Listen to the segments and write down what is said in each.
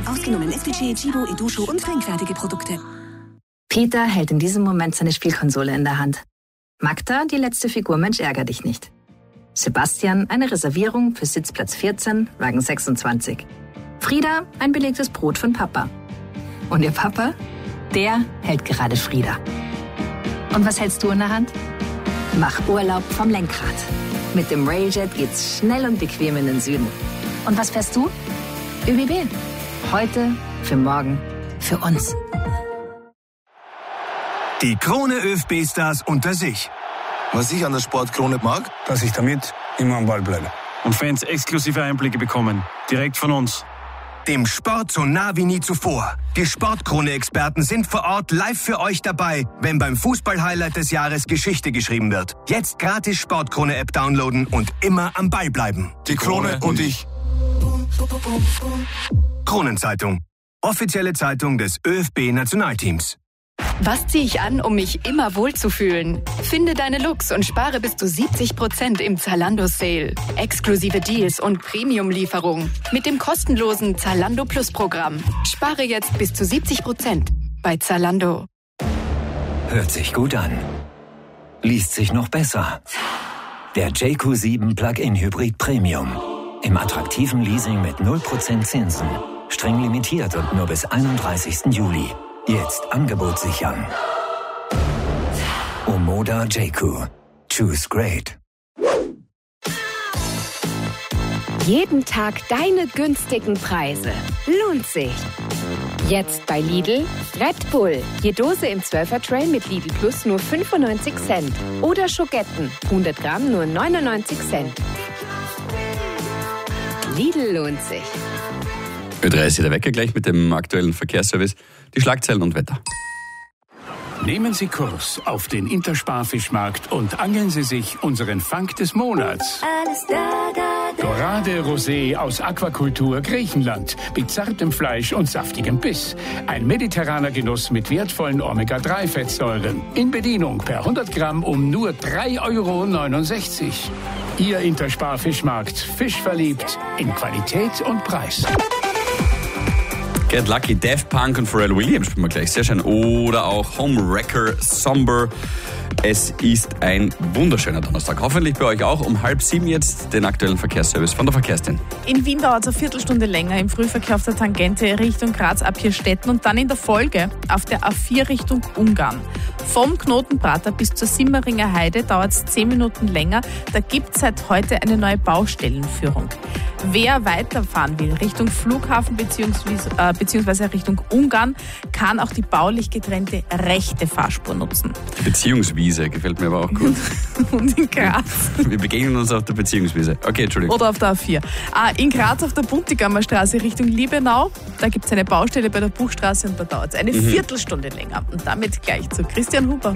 Ausgenommen SPC, Chibo, Edusho und trinkfertige Produkte. Peter hält in diesem Moment seine Spielkonsole in der Hand. Magda, die letzte Figur Mensch ärger dich nicht. Sebastian, eine Reservierung für Sitzplatz 14, Wagen 26. Frieda, ein belegtes Brot von Papa. Und ihr Papa? Der hält gerade Frieda. Und was hältst du in der Hand? Mach Urlaub vom Lenkrad. Mit dem Railjet geht's schnell und bequem in den Süden. Und was fährst du? ÖBB. Heute, für morgen, für uns. Die Krone ÖFB-Stars unter sich. Was ich an der Sportkrone mag, dass ich damit immer am Ball bleibe. Und Fans exklusive Einblicke bekommen. Direkt von uns. Dem Sport so nah wie nie zuvor. Die Sportkrone-Experten sind vor Ort live für euch dabei, wenn beim Fußball-Highlight des Jahres Geschichte geschrieben wird. Jetzt gratis Sportkrone-App downloaden und immer am Ball bleiben. Die Krone und ich. Kronenzeitung. Offizielle Zeitung des ÖFB-Nationalteams. Was ziehe ich an, um mich immer wohlzufühlen? Finde deine Looks und spare bis zu 70% im Zalando-Sale. Exklusive Deals und Premium-Lieferung mit dem kostenlosen Zalando Plus-Programm. Spare jetzt bis zu 70% bei Zalando. Hört sich gut an. Liest sich noch besser. Der JQ7 Plug-in Hybrid Premium. Im attraktiven Leasing mit 0% Zinsen. Streng limitiert und nur bis 31. Juli. Jetzt Angebot sichern. Omoda JQ. Choose great. Jeden Tag deine günstigen Preise. Lohnt sich. Jetzt bei Lidl Red Bull. Je Dose im 12er-Tray mit Lidl Plus nur 95 Cent. Oder Schogetten. 100 Gramm nur 99 Cent. Lidl lohnt sich. Ö3 ist der Wecker gleich mit dem aktuellen Verkehrsservice, die Schlagzeilen und Wetter. Nehmen Sie Kurs auf den Interspar-Fischmarkt und angeln Sie sich unseren Fang des Monats. Alles da. Dorade Rosé aus Aquakultur Griechenland, mit zartem Fleisch und saftigem Biss. Ein mediterraner Genuss mit wertvollen Omega-3-Fettsäuren. In Bedienung per 100 Gramm um nur 3,69 €. Ihr Interspar-Fischmarkt. Fisch verliebt in Qualität und Preis. Get Lucky, Daft Punk und Pharrell Williams spielen wir gleich. Sehr schön. Oder auch Homewrecker, Somber. Es ist ein wunderschöner Donnerstag. Hoffentlich bei euch auch. Um 6:30 jetzt den aktuellen Verkehrsservice von der Verkehrsdienst. In Wien dauert es eine Viertelstunde länger im Frühverkehr auf der Tangente Richtung Graz ab Hirstetten und dann in der Folge auf der A4 Richtung Ungarn. Vom Knotenprater bis zur Simmeringer Heide dauert es 10 Minuten länger. Da gibt es seit heute eine neue Baustellenführung. Wer weiterfahren will Richtung Flughafen beziehungsweise Richtung Ungarn, kann auch die baulich getrennte rechte Fahrspur nutzen. Die Beziehungswiese gefällt mir aber auch gut. Und in Graz. Wir begegnen uns auf der Beziehungswiese. Okay, Entschuldigung. Oder auf der A4. In Graz auf der Buntigammer Straße Richtung Liebenau. Da gibt es eine Baustelle bei der Buchstraße und da dauert es eine Viertelstunde länger. Und damit gleich zu Christian Huber.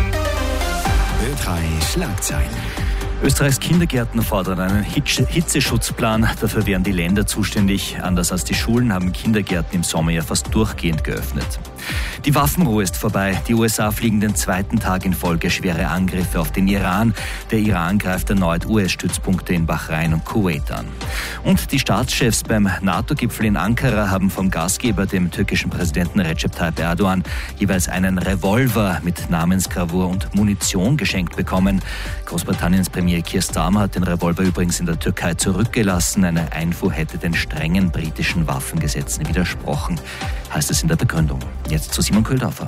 Ö3 Schlagzeilen. Österreichs Kindergärten fordern einen Hitzeschutzplan. Dafür wären die Länder zuständig. Anders als die Schulen haben Kindergärten im Sommer ja fast durchgehend geöffnet. Die Waffenruhe ist vorbei. Die USA fliegen den zweiten Tag in Folge schwere Angriffe auf den Iran. Der Iran greift erneut US-Stützpunkte in Bahrain und Kuwait an. Und die Staatschefs beim NATO-Gipfel in Ankara haben vom Gastgeber, dem türkischen Präsidenten Recep Tayyip Erdogan, jeweils einen Revolver mit Namensgravur und Munition geschenkt bekommen. Großbritanniens Premier Keir Starmer hat den Revolver übrigens in der Türkei zurückgelassen. Eine Einfuhr hätte den strengen britischen Waffengesetzen widersprochen, heißt es in der Begründung. Jetzt zu Simon Köhldorfer.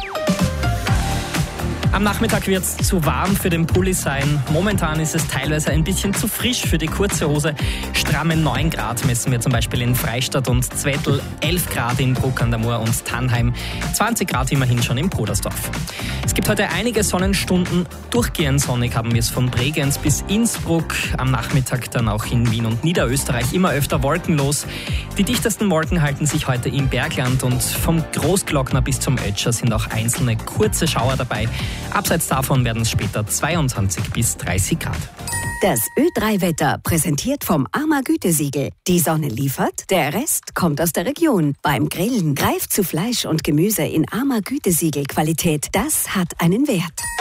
Am Nachmittag wird es zu warm für den Pulli sein. Momentan ist es teilweise ein bisschen zu frisch für die kurze Hose. Stramme 9 Grad messen wir zum Beispiel in Freistadt und Zwettl, 11 Grad in Bruck an der Mur und Tannheim, 20 Grad immerhin schon in Brudersdorf. Es gibt heute einige Sonnenstunden. Durchgehend sonnig haben wir es von Bregenz bis Innsbruck. Am Nachmittag dann auch in Wien und Niederösterreich immer öfter wolkenlos. Die dichtesten Wolken halten sich heute im Bergland und vom Großglockner bis zum Ötscher sind auch einzelne kurze Schauer dabei. Abseits davon werden es später 22 bis 30 Grad. Das Ö3-Wetter präsentiert vom AMA Gütesiegel. Die Sonne liefert, der Rest kommt aus der Region. Beim Grillen greift zu Fleisch und Gemüse in AMA Gütesiegel Qualität. Das hat einen Wert.